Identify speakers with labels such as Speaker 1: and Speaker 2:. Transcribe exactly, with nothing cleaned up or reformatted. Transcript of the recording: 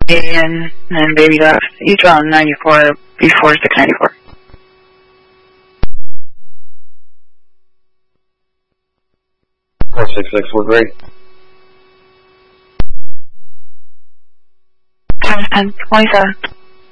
Speaker 1: and then baby left. He's drawn ninety-four before six ninety-four.
Speaker 2: four six six, we're great.
Speaker 1: Times ten, twenty-seven.